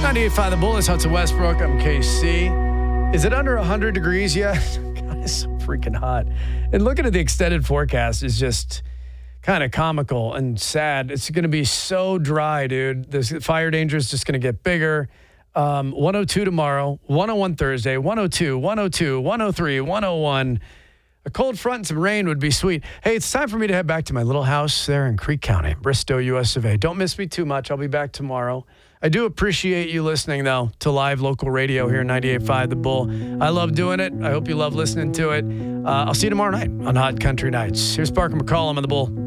98.5 The Bull is Hudson Westbrook. I'm KC. Is it under 100 degrees yet? God, it's so freaking hot. And looking at the extended forecast is just kind of comical and sad. It's going to be so dry, dude. The fire danger is just going to get bigger. 102 tomorrow, 101 Thursday, 102, 102, 103, 101. A cold front and some rain would be sweet. Hey, it's time for me to head back to my little house there in Creek County, Bristow, US of A. Don't miss me too much. I'll be back tomorrow. I do appreciate you listening, though, to live local radio here, 98.5 The Bull. I love doing it. I hope you love listening to it. I'll see you tomorrow night on Hot Country Nights. Here's Parker McCollum on The Bull.